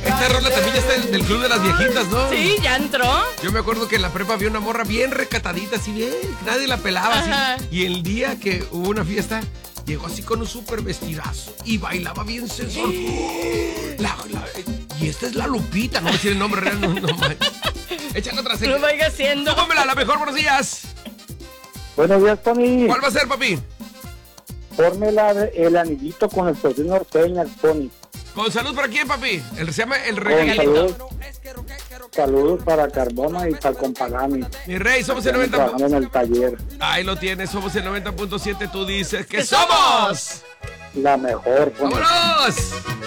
Esta rola también ya está del Club de las Viejitas, ¿no? Sí, ya entró. Yo me acuerdo que en la prepa había una morra bien recatadita, así bien, nadie la pelaba, así. Y el día que hubo una fiesta, llegó así con un súper vestidazo y bailaba bien sensual. Y esta es la Lupita, no me decir el nombre real, no. Échale otra serie. No vaya siendo. Súbamela, la mejor, buenos días. Buenos días, Tony. ¿Cuál va a ser, papi? Ponme el anillito con el tocino norteño, Tony. ¿Con salud para quién, papi? Se llama el Con regalito. saludos para Carbona y para Compagami. Mi rey, somos el 90. Trabajando en el taller. Ahí lo tienes, somos el 90.7. Tú dices que somos La mejor, Tony. ¡vámonos!